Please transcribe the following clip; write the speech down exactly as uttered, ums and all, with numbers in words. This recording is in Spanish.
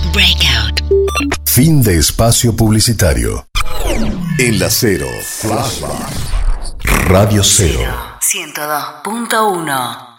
Breakout. Fin de espacio publicitario. En la Cero. Flashback. Radio Cero. ciento dos punto uno.